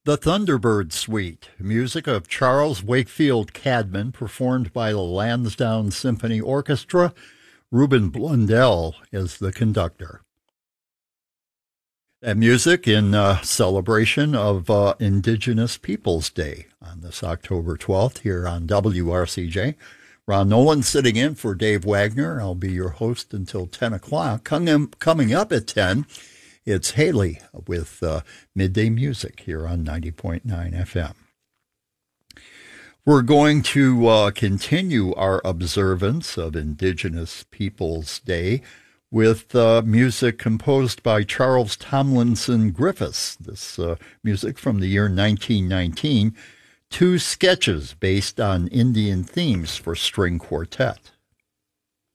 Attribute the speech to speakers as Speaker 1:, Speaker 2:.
Speaker 1: The Thunderbird Suite, music of Charles Wakefield Cadman, performed by the Lansdowne Symphony Orchestra. Ruben Blundell is the conductor. And music in celebration of Indigenous Peoples Day on this October 12th here on WRCJ. Ron Nolan sitting in for Dave Wagner. I'll be your host until 10 o'clock. Coming up at 10, it's Haley with Midday Music here on 90.9 FM. We're going to continue our observance of Indigenous Peoples Day with music composed by Charles Tomlinson Griffiths. This music from the year 1919, two sketches based on Indian themes for string quartet.